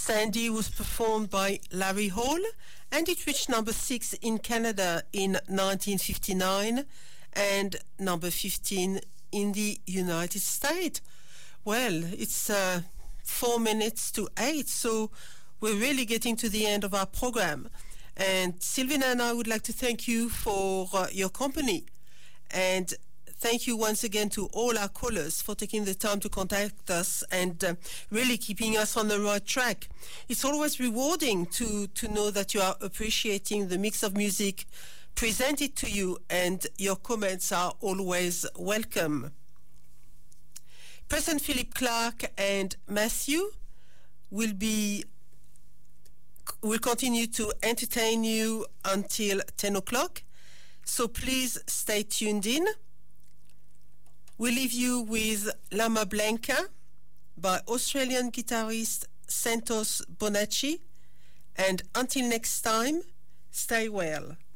Sandy was performed by Larry Hall, and it reached number 6 in Canada in 1959 and number 15 in the United States. Well, it's 4 minutes to 8, so we're really getting to the end of our program. And Sylvina and I would like to thank you for your company. And thank you once again to all our callers for taking the time to contact us and really keeping us on the right track. It's always rewarding to know that you are appreciating the mix of music presented to you, and your comments are always welcome. President Philip Clark and Matthew will continue to entertain you until 10 o'clock, so please stay tuned in. We leave you with Lama Blanca by Australian guitarist Santos Bonacci, and until next time, stay well.